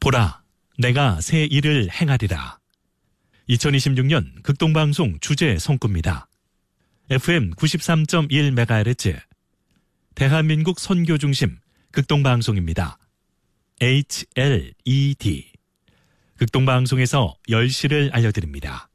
보라, 내가 새 일을 행하리라. 2026년 극동방송 주제 성구입니다. FM 93.1MHz 대한민국 선교 중심 극동방송입니다. HLED 극동방송에서 10시를 알려드립니다.